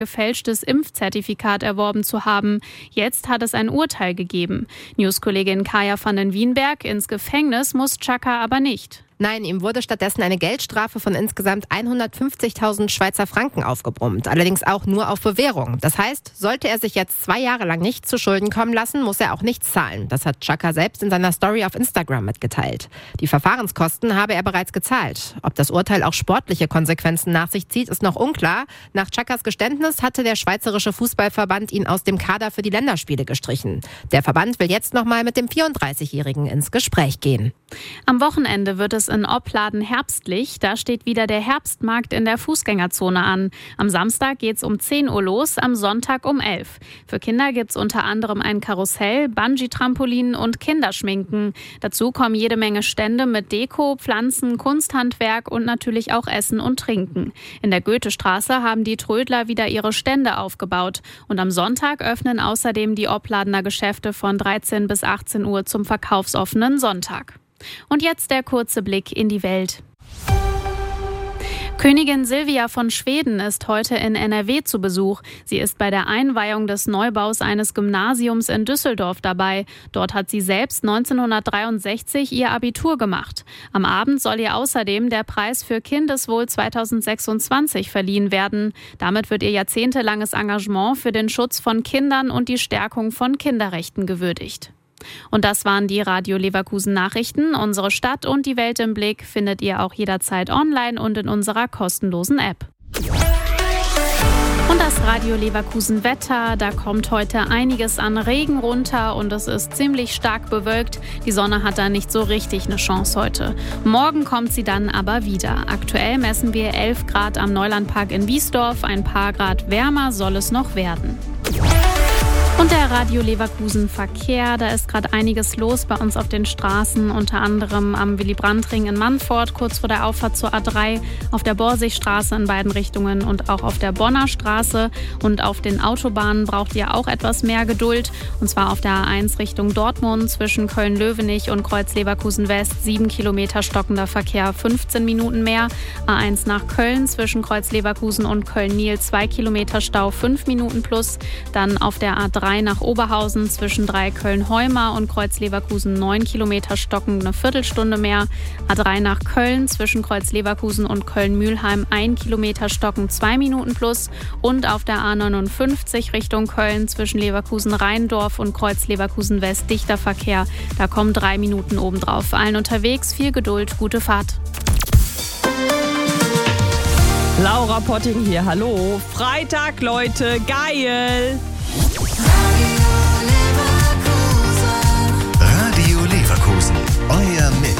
gefälschtes Impfzertifikat erworben zu haben. Jetzt hat es ein Urteil gegeben. Newskollegin Kaya van den Wienberg: ins Gefängnis muss Xhaka aber nicht. Nein, ihm wurde stattdessen eine Geldstrafe von insgesamt 150.000 Schweizer Franken aufgebrummt. Allerdings auch nur auf Bewährung. Das heißt, sollte er sich jetzt 2 Jahre lang nicht zu Schulden kommen lassen, muss er auch nichts zahlen. Das hat Xhaka selbst in seiner Story auf Instagram mitgeteilt. Die Verfahrenskosten habe er bereits gezahlt. Ob das Urteil auch sportliche Konsequenzen nach sich zieht, ist noch unklar. Nach Xhakas Geständnis hatte der Schweizerische Fußballverband ihn aus dem Kader für die Länderspiele gestrichen. Der Verband will jetzt nochmal mit dem 34-Jährigen ins Gespräch gehen. Am Wochenende wird es in Opladen herbstlich. Da steht wieder der Herbstmarkt in der Fußgängerzone an. Am Samstag geht's um 10 Uhr los, am Sonntag um 11. Für Kinder gibt's unter anderem ein Karussell, Bungee-Trampolin und Kinderschminken. Dazu kommen jede Menge Stände mit Deko, Pflanzen, Kunsthandwerk und natürlich auch Essen und Trinken. In der Goethestraße haben die Trödler wieder ihre Stände aufgebaut. Und am Sonntag öffnen außerdem die Opladener Geschäfte von 13 bis 18 Uhr zum verkaufsoffenen Sonntag. Und jetzt der kurze Blick in die Welt. Königin Silvia von Schweden ist heute in NRW zu Besuch. Sie ist bei der Einweihung des Neubaus eines Gymnasiums in Düsseldorf dabei. Dort hat sie selbst 1963 ihr Abitur gemacht. Am Abend soll ihr außerdem der Preis für Kindeswohl 2026 verliehen werden. Damit wird ihr jahrzehntelanges Engagement für den Schutz von Kindern und die Stärkung von Kinderrechten gewürdigt. Und das waren die Radio Leverkusen Nachrichten. Unsere Stadt und die Welt im Blick findet ihr auch jederzeit online und in unserer kostenlosen App. Und das Radio Leverkusen Wetter, da kommt heute einiges an Regen runter und es ist ziemlich stark bewölkt. Die Sonne hat da nicht so richtig eine Chance heute. Morgen kommt sie dann aber wieder. Aktuell messen wir 11 Grad am Neulandpark in Biesdorf. Ein paar Grad wärmer soll es noch werden. Und der Radio Leverkusen Verkehr, da ist gerade einiges los bei uns auf den Straßen, unter anderem am Willy-Brandt-Ring in Mannfort, kurz vor der Auffahrt zur A3, auf der Borsigstraße in beiden Richtungen und auch auf der Bonner Straße. Und auf den Autobahnen braucht ihr auch etwas mehr Geduld, und zwar auf der A1 Richtung Dortmund zwischen Köln-Löwenich und Kreuz-Leverkusen West 7 Kilometer stockender Verkehr, 15 Minuten mehr. A1 nach Köln zwischen Kreuz-Leverkusen und Köln-Niel 2 Kilometer Stau, 5 Minuten plus. Dann auf der A3 nach Oberhausen zwischen Köln-Heumar und Kreuz-Leverkusen 9 Kilometer stocken, eine Viertelstunde mehr. A3 nach Köln zwischen Kreuz-Leverkusen und Köln-Mühlheim 1 Kilometer stocken, 2 Minuten plus. Und auf der A59 Richtung Köln zwischen Leverkusen-Rheindorf und Kreuz-Leverkusen West dichter Verkehr. Da kommen 3 Minuten obendrauf. Allen unterwegs viel Geduld, gute Fahrt. Laura Potting hier, hallo. Freitag, Leute, geil! Radio Leverkusen, euer